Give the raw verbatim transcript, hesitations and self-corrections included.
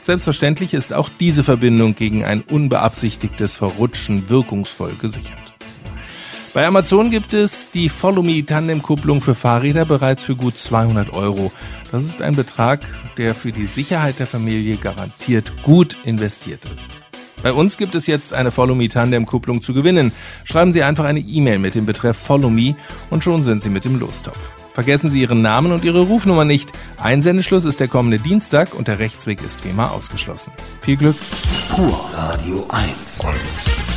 Selbstverständlich ist auch diese Verbindung gegen ein unbeabsichtigtes Verrutschen wirkungsvoll gesichert. Bei Amazon gibt es die Follow-Me-Tandem-Kupplung für Fahrräder bereits für gut zweihundert Euro. Das ist ein Betrag, der für die Sicherheit der Familie garantiert gut investiert ist. Bei uns gibt es jetzt eine Follow-Me-Tandem-Kupplung zu gewinnen. Schreiben Sie einfach eine E-Mail mit dem Betreff Follow Me und schon sind Sie mit im Lostopf. Vergessen Sie Ihren Namen und Ihre Rufnummer nicht. Einsendeschluss ist der kommende Dienstag und der Rechtsweg ist wie immer ausgeschlossen. Viel Glück. Pur Radio eins.